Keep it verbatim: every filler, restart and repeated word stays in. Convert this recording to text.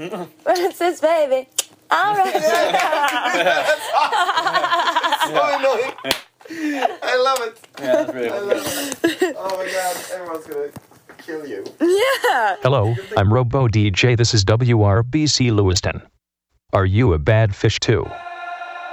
Princess baby. All right. That's awesome. So annoying. I love it. Yeah, that's really I love it. Oh my god, everyone's gonna kill you. Yeah. Hello, I'm Robo D J. This is W R B C Lewiston. Are you a bad fish too?